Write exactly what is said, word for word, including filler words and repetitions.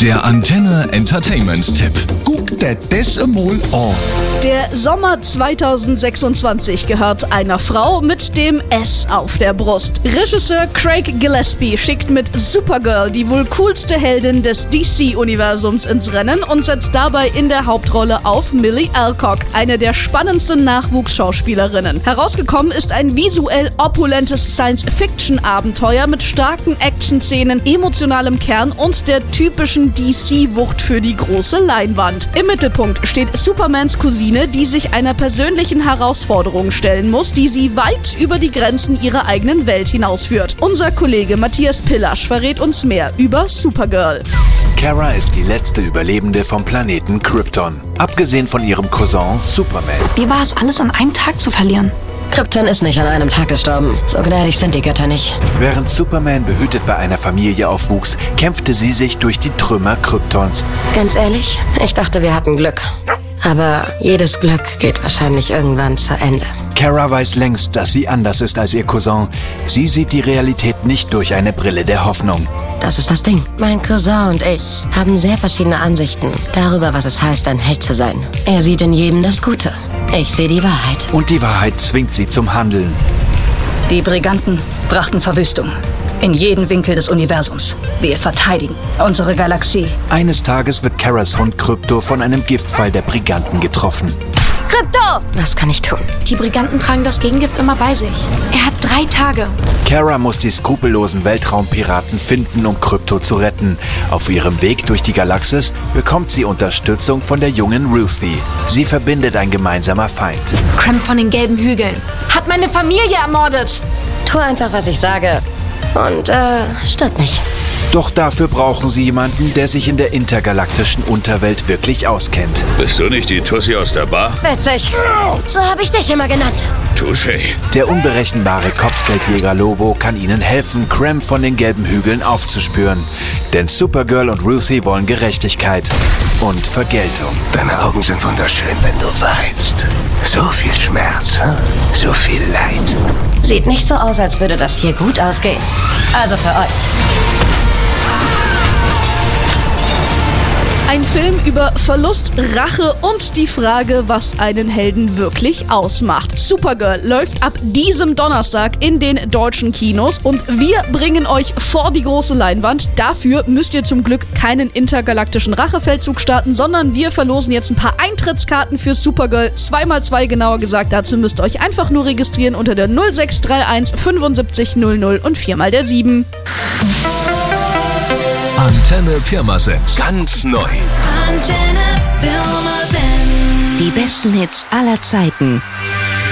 Der Antenne Entertainment-Tipp. Guck dir das einmal an. Der Sommer zweitausendsechsundzwanzig gehört einer Frau mit dem S auf der Brust. Regisseur Craig Gillespie schickt mit Supergirl die wohl coolste Heldin des D C-Universums ins Rennen und setzt dabei in der Hauptrolle auf Millie Alcock, eine der spannendsten Nachwuchsschauspielerinnen. Herausgekommen ist ein visuell opulentes Science-Fiction-Abenteuer mit starken Action-Szenen, emotionalem Kern und der typischen D C-Wucht für die große Leinwand. Im Mittelpunkt steht Supermans Cousine, die sich einer persönlichen Herausforderung stellen muss, die sie weit über die Grenzen ihrer eigenen Welt hinausführt. Unser Kollege Matthias Pillasch verrät uns mehr über Supergirl. Kara ist die letzte Überlebende vom Planeten Krypton, abgesehen von ihrem Cousin Superman. Wie war es, alles an einem Tag zu verlieren? Krypton ist nicht an einem Tag gestorben. So gnädig sind die Götter nicht. Während Superman behütet bei einer Familie aufwuchs, kämpfte sie sich durch die Trümmer Kryptons. Ganz ehrlich, ich dachte, wir hatten Glück. Aber jedes Glück geht wahrscheinlich irgendwann zu Ende. Kara weiß längst, dass sie anders ist als ihr Cousin. Sie sieht die Realität nicht durch eine Brille der Hoffnung. Das ist das Ding. Mein Cousin und ich haben sehr verschiedene Ansichten darüber, was es heißt, ein Held zu sein. Er sieht in jedem das Gute. Ich sehe die Wahrheit. Und die Wahrheit zwingt sie zum Handeln. Die Briganten brachten Verwüstung in jeden Winkel des Universums. Wir verteidigen unsere Galaxie. Eines Tages wird Karas Hund Krypto von einem Giftpfeil der Briganten getroffen. Krypto! Was kann ich tun? Die Briganten tragen das Gegengift immer bei sich. Er hat drei Tage. Kara muss die skrupellosen Weltraumpiraten finden, um Krypto zu retten. Auf ihrem Weg durch die Galaxis bekommt sie Unterstützung von der jungen Ruthie. Sie verbindet ein gemeinsamer Feind. Crumb von den gelben Hügeln hat meine Familie ermordet. Tu einfach, was ich sage. Und, äh, stirb nicht. Doch dafür brauchen sie jemanden, der sich in der intergalaktischen Unterwelt wirklich auskennt. Bist du nicht die Tussi aus der Bar? Witzig. So habe ich dich immer genannt. Touché. Der unberechenbare Kopfgeldjäger Lobo kann ihnen helfen, Crumb von den gelben Hügeln aufzuspüren. Denn Supergirl und Ruthie wollen Gerechtigkeit und Vergeltung. Deine Augen sind wunderschön, wenn du weinst. So viel Schmerz, so viel Leid. Sieht nicht so aus, als würde das hier gut ausgehen. Also für euch. Ein Film über Verlust, Rache und die Frage, was einen Helden wirklich ausmacht. Supergirl läuft ab diesem Donnerstag in den deutschen Kinos und wir bringen euch vor die große Leinwand. Dafür müsst ihr zum Glück keinen intergalaktischen Rachefeldzug starten, sondern wir verlosen jetzt ein paar Eintrittskarten für Supergirl. zwei mal zwei genauer gesagt. Dazu müsst ihr euch einfach nur registrieren unter der null sechs drei eins fünfundsiebzig null null und vier mal der sieben. Antenne Pirmasens. Ganz neu. Antenne Pirmasens. Die besten Hits aller Zeiten.